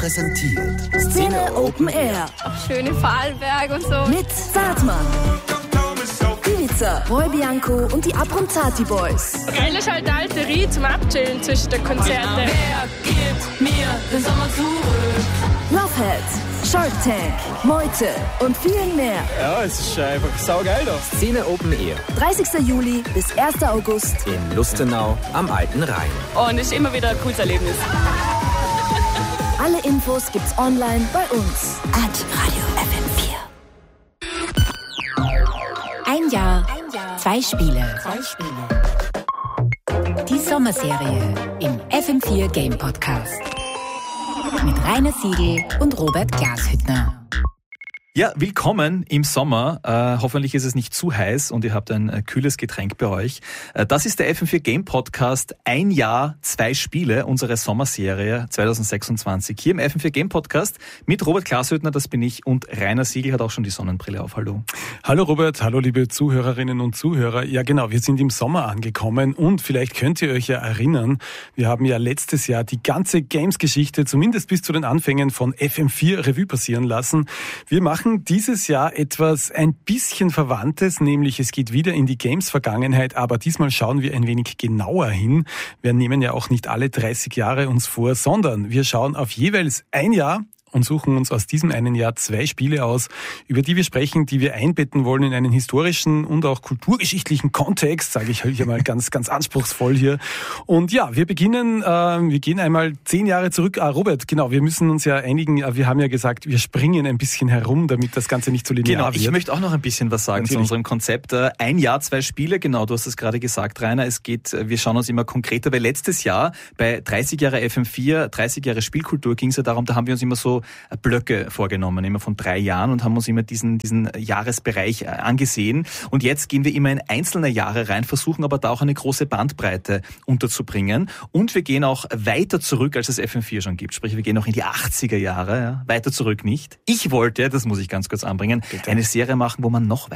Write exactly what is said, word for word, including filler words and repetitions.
präsentiert Szene Open Air. Schöne Vorarlberg und so. Mit Zartmann, Ibiza, Roy Bianco und die Abronzati Boys. Geil ist halt der alte Ried zum Abchillen zwischen den Konzerten. Wer gibt mir den Sommer zurück? Lovehead, Shark Tank, Meute und viel mehr. Ja, es ist einfach saugeil da. Szene Open Air. dreißigster Juli bis erster August. In Lustenau am Alten Rhein. Und es ist immer wieder ein cooles Erlebnis. Alle Infos gibt's online bei uns. At Radio F M vier. Ein Jahr, zwei Spiele. Die Sommerserie im F M vier Game Podcast. Mit Rainer Siegel und Robert Glashüttner. Ja, willkommen im Sommer. Äh, hoffentlich ist es nicht zu heiß und ihr habt ein äh, kühles Getränk bei euch. Äh, das ist der F M vier Game Podcast. Ein Jahr, zwei Spiele, unsere Sommerserie zwanzig sechsundzwanzig. Hier im F M vier Game Podcast mit Robert Glashüttner, das bin ich, und Rainer Siegel hat auch schon die Sonnenbrille auf. Hallo. Hallo Robert, hallo liebe Zuhörerinnen und Zuhörer. Ja genau, wir sind im Sommer angekommen und vielleicht könnt ihr euch ja erinnern, wir haben ja letztes Jahr die ganze Games-Geschichte, zumindest bis zu den Anfängen von F M vier Revue passieren lassen. Wir machen dieses Jahr etwas ein bisschen Verwandtes, nämlich es geht wieder in die Games-Vergangenheit, aber diesmal schauen wir ein wenig genauer hin. Wir nehmen ja auch nicht alle dreißig Jahre uns vor, sondern wir schauen auf jeweils ein Jahr und suchen uns aus diesem einen Jahr zwei Spiele aus, über die wir sprechen, die wir einbetten wollen in einen historischen und auch kulturgeschichtlichen Kontext, sage ich hier mal ganz ganz anspruchsvoll hier. Und ja, wir beginnen, äh, wir gehen einmal zehn Jahre zurück. Ah, Robert, genau, wir müssen uns ja einigen, wir haben ja gesagt, wir springen ein bisschen herum, damit das Ganze nicht so linear genau, wird. Genau, ich möchte auch noch ein bisschen was sagen Natürlich. zu unserem Konzept. Ein Jahr, zwei Spiele, genau, du hast es gerade gesagt, Rainer, es geht, wir schauen uns immer konkreter, weil letztes Jahr bei dreißig Jahre F M vier, dreißig Jahre Spielkultur ging es ja darum, da haben wir uns immer so Blöcke vorgenommen, immer von drei Jahren und haben uns immer diesen, diesen Jahresbereich angesehen. Und jetzt gehen wir immer in einzelne Jahre rein, versuchen aber da auch eine große Bandbreite unterzubringen. Und wir gehen auch weiter zurück, als es F M vier schon gibt. Sprich, wir gehen auch in die achtziger Jahre, ja. Weiter zurück nicht. Ich wollte, das muss ich ganz kurz anbringen, Bitte. eine Serie machen, wo man noch weiter